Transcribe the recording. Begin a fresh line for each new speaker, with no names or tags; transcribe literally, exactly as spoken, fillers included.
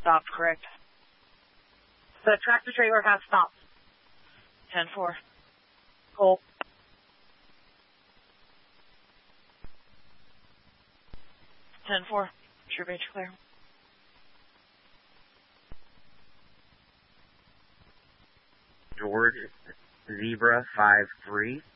stopped, correct?
The tractor trailer has stopped.
ten four.
Cool.
ten four. True range clear.
George, Zebra five three.